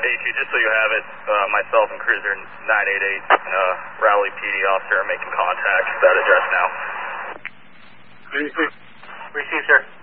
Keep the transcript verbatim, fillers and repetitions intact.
eighty-two, just so you have it, uh, myself and Cruiser nine eight eight, uh, Rowley P D officer are making contact with that address now. Receive. Receive, sir.